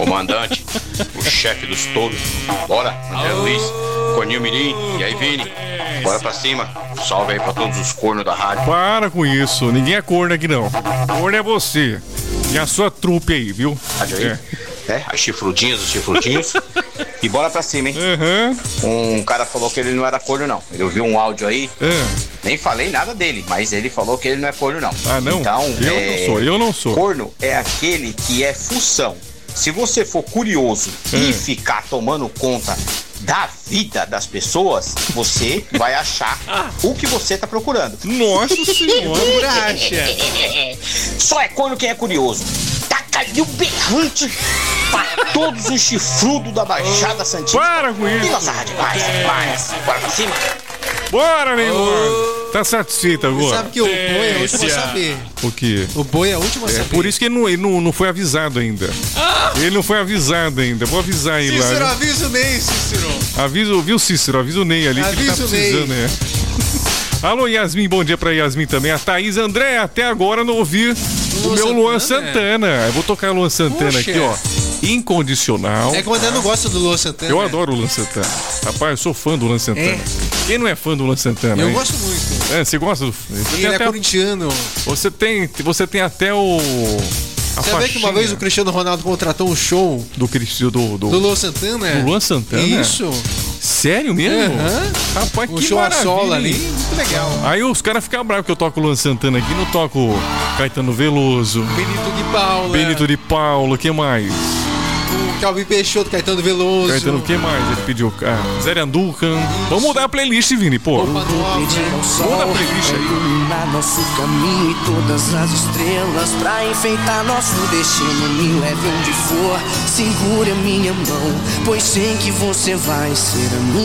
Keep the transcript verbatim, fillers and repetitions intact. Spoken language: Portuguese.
comandante, o chefe dos todos. Bora, André Luiz, Corninho Mirim, e aí, Vini? Bora pra cima. Salve aí pra todos os cornos da rádio. Para com isso, ninguém é corno aqui não. Corno é você e a sua trupe aí, viu? Rádio aí? É, é as chifrudinhas, os chifrudinhos. E bora pra cima, hein? Uhum. Um cara falou que ele não era corno, não. Ele ouviu um áudio aí. Uhum. Nem falei nada dele, mas ele falou que ele não é corno, não. Ah, não? Então, eu é... não sou, eu não sou. Corno é aquele que é fução. Se você for curioso uhum. e ficar tomando conta da vida das pessoas, você vai achar o que você tá procurando. Nossa senhora! Só é corno quem é curioso. Taca-lhe o berrante pra todos os chifrudos da Baixada Santista. Para com isso! E nossa rádio mais, mais. Bora pra cima. Bora, Neymar! Tá satisfeito agora? Você sabe que o boi é o último a saber. O quê? O boi é o último a saber. É por isso que ele não, ele não, não foi avisado ainda. Ah! Ele não foi avisado ainda. Vou avisar ele lá. Cícero, né? avisa o Ney, Cícero. Avisa, viu, Cícero? Avisa o Ney ali. Avisa que ele tá o Ney. precisando, né? Alô, Yasmin, bom dia pra Yasmin também. A Thaís André, até agora não ouvi o meu Santana, Luan Santana. Eu vou tocar o Luan Santana Puxa. aqui, ó. Incondicional. É que o André não gosta do Luan Santana. Eu né? adoro o Luan Santana. Rapaz, eu sou fã do Luan Santana. É. Quem não é fã do Luan Santana? Eu hein? gosto muito. É, você gosta do. Ele é até... corintiano. Você tem, você tem até o. A Você vê que uma vez o Cristiano Ronaldo contratou um show do Cristiano do, do, do Luan Santana? do Luan Santana? Isso. Sério mesmo? Uhum. Rapaz, Um que show a maravilha, solo ali, hein? muito legal. Aí os caras ficam bravos que eu toco o Luan Santana aqui, não toco Caetano Veloso, Benito de Paula. Benito de Paulo, o que mais? O Calvin Peixoto, Caetano Veloso. Caetano, o que mais? Ele pediu ah, Zé Anducan. Vamos mudar a playlist, Vini, pô. Opa, Muda a playlist aí. Iluminar nosso caminho e todas as estrelas pra enfeitar nosso destino. Me leve onde for, segure a minha mão, pois sei que você vai ser a minha.